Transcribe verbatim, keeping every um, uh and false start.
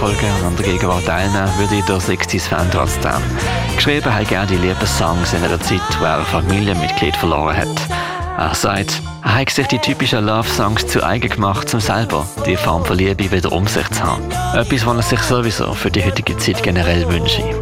folgen und an der Gegenwart teilnehmen würde der sechzig-Fan trotzdem. Geschrieben hat er die Liebessongs in einer Zeit, wo er ein Familienmitglied verloren hat. Er sagt, er hat sich die typischen Love-Songs zu eigen gemacht, um selber die Form von Liebe wieder um sich zu haben. Etwas, was er sich sowieso für die heutige Zeit generell wünscht.